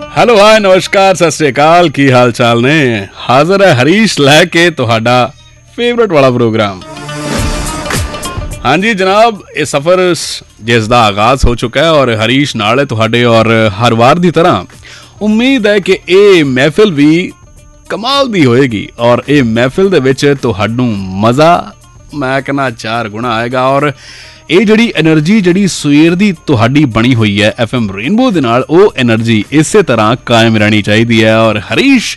Hello ਹਾਏ ਨਮਸਕਾਰ ਸਤਿ ਸ੍ਰੀ ਅਕਾਲ ਕੀ ਹਾਲ ਚਾਲ ਨੇ। ਹਾਜ਼ਰ ਹੈ ਹਰੀਸ਼ ਲੈ ਕੇ ਤੁਹਾਡਾ ਫੇਵਰਟ ਵਾਲਾ ਪ੍ਰੋਗਰਾਮ। ਹਾਂਜੀ ਜਨਾਬ, ਇਹ ਸਫ਼ਰ ਜਿਸ ਦਾ ਆਗਾਜ਼ ਹੋ ਚੁੱਕਾ ਹੈ ਔਰ ਹਰੀਸ਼ ਨਾਲ ਹੈ ਤੁਹਾਡੇ। ਔਰ ਹਰ ਵਾਰ ਦੀ ਤਰ੍ਹਾਂ ਉਮੀਦ ਹੈ ਕਿ ਇਹ ਮਹਿਫਿਲ ਵੀ ਕਮਾਲ ਦੀ ਹੋਏਗੀ ਔਰ ਇਹ ਮਹਿਫਿਲ ਦੇ ਵਿੱਚ ਤੁਹਾਨੂੰ ਮਜ਼ਾ ਮੈਂ ਕਹਿੰਦਾ 4 ਗੁਣਾ ਆਏਗਾ। ਔਰ ਇਹ ਜਿਹੜੀ ਐਨਰਜੀ ਜਿਹੜੀ ਸਵੇਰ ਦੀ ਤੁਹਾਡੀ ਬਣੀ ਹੋਈ ਹੈ FM ਰੇਨਬੋ ਦੇ ਨਾਲ, ਉਹ ਐਨਰਜੀ ਇਸੇ ਤਰ੍ਹਾਂ ਕਾਇਮ ਰਹਿਣੀ ਚਾਹੀਦੀ ਹੈ। ਔਰ ਹਰੀਸ਼